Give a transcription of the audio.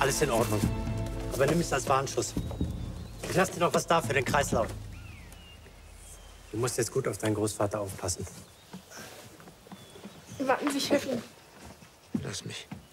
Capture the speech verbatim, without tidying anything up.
Alles in Ordnung. Aber nimm es als Warnschuss. Ich lasse dir noch was da für den Kreislauf. Du musst jetzt gut auf deinen Großvater aufpassen. Warten Sie, ich helfe Ihnen. Lass mich.